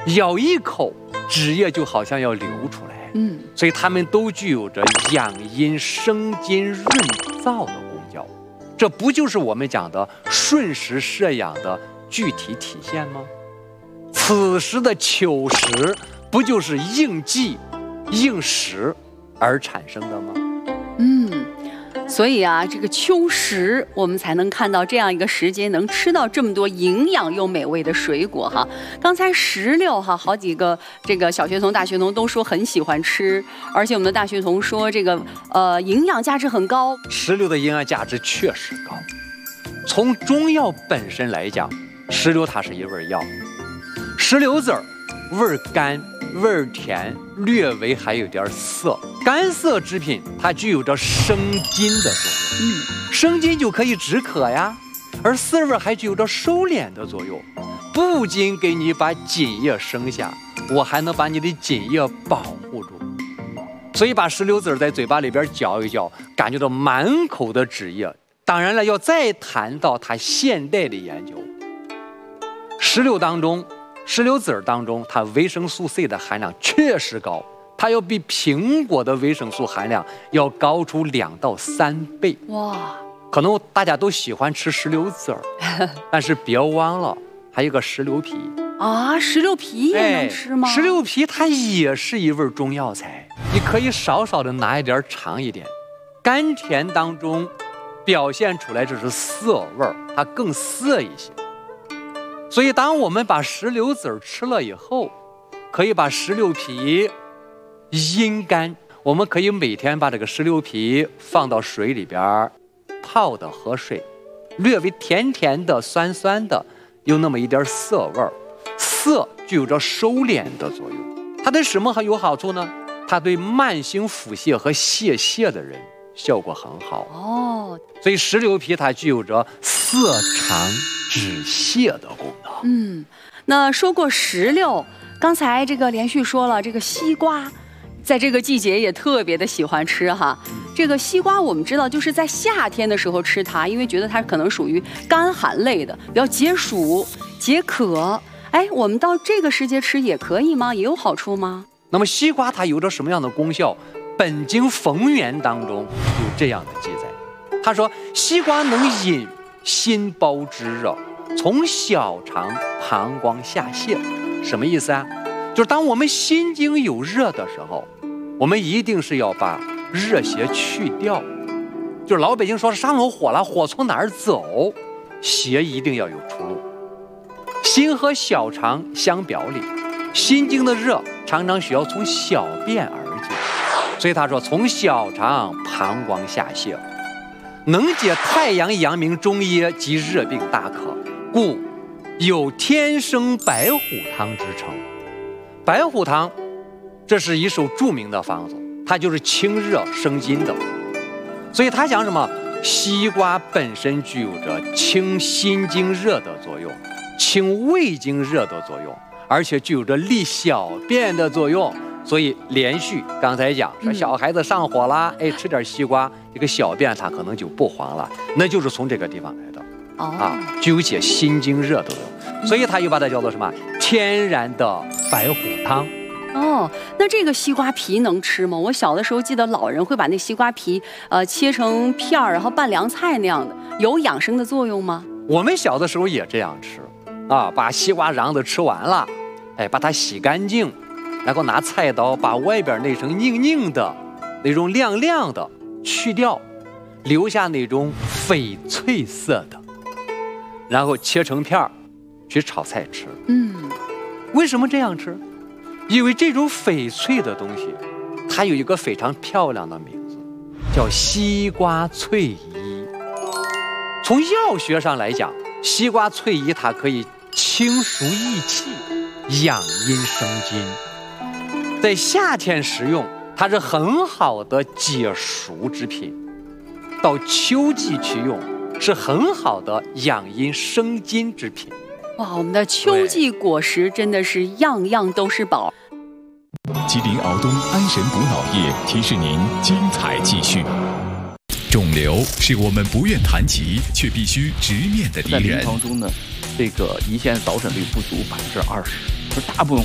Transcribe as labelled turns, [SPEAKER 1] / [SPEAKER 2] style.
[SPEAKER 1] 咬一口，汁液就好像要流出来。所以它们都具有着养阴生津润燥的功效。这不就是我们讲的顺时摄养的具体体现吗？此时的秋实不就是应季应时而产生的吗？
[SPEAKER 2] 所以啊，这个秋实我们才能看到这样一个时节能吃到这么多营养又美味的水果哈。刚才石榴哈，好几个这个小学童、大学童都说很喜欢吃，而且我们的大学童说这个营养价值很高。
[SPEAKER 1] 石榴的营养价值确实高，从中药本身来讲，石榴它是一味药。石榴籽儿味甘味甜，略微还有点涩。干涩之品，它具有着生津的作用。生津就可以止渴呀。而涩味还具有着收敛的作用，不仅给你把津液升下，我还能把你的津液保护住。所以把石榴籽在嘴巴里边嚼一嚼，感觉到满口的汁液。当然了，要再谈到它现代的研究，石榴籽当中，它维生素 C 的含量确实高，它要比苹果的维生素含量要高出2到3倍。
[SPEAKER 2] 哇！
[SPEAKER 1] 可能大家都喜欢吃石榴籽儿，但是别忘了还有个石榴皮
[SPEAKER 2] 啊！石榴皮也能吃吗？
[SPEAKER 1] 石榴皮它也是一味中药材，你可以少少的拿一点尝一点，甘甜当中表现出来这是涩味儿，它更涩一些。所以当我们把石榴籽吃了以后，可以把石榴皮阴干，我们可以每天把这个石榴皮放到水里边泡的河水，略微甜甜的酸酸的，有那么一点涩味儿，涩具有着收敛的作用。它对什么还有好处呢？它对慢性腹泻和泄泻的人效果很好哦。所以石榴皮它具有着涩肠止泻的功能。
[SPEAKER 2] 那说过石榴，刚才这个连续说了，这个西瓜在这个季节也特别的喜欢吃哈。这个西瓜我们知道就是在夏天的时候吃它，因为觉得它可能属于甘寒类的，比较解暑解渴。我们到这个时节吃也可以吗？也有好处吗？
[SPEAKER 1] 那么西瓜它有着什么样的功效？本经冯源当中有这样的记载，他说西瓜能引心包之热，从小肠膀胱下泻。什么意思啊？就是当我们心经有热的时候，我们一定是要把热邪去掉。就是老北京说上了火了，火从哪儿走？邪一定要有出路。心和小肠相表里，心经的热常常需要从小便而进，所以他说从小肠膀胱下泻，能解太阳阳明中噎及热病大渴，故有天生白虎汤之称。白虎汤这是一首著名的方子，它就是清热生津的。所以它讲什么？西瓜本身具有着清心经热的作用，清胃经热的作用，而且具有着利小便的作用。所以连续刚才讲说小孩子上火了，吃点西瓜，这个小便它可能就不黄了，那就是从这个地方来的。具有解心经热的作用，所以它又把它叫做什么？天然的白虎汤。
[SPEAKER 2] 那这个西瓜皮能吃吗？我小的时候记得老人会把那西瓜皮切成片儿，然后拌凉菜那样的，有养生的作用吗？
[SPEAKER 1] 我们小的时候也这样吃把西瓜瓤子吃完了，把它洗干净，然后拿菜刀把外边那层硬硬的那种亮亮的去掉，留下那种翡翠色的，然后切成片儿去炒菜吃。为什么这样吃？因为这种翡翠的东西它有一个非常漂亮的名字，叫西瓜翠衣。从药学上来讲，西瓜翠衣它可以清暑益气，养阴生津，在夏天食用它是很好的解暑之品，到秋季去用是很好的养阴生津之品。
[SPEAKER 2] 哇，我们的秋季果实真的是样样都是宝。
[SPEAKER 3] 吉林敖东安神补脑液提示您精彩继续。肿瘤是我们不愿谈及却必须直面的敌人。
[SPEAKER 4] 在临床中呢，这个胰腺导诊率不足20%，就大部分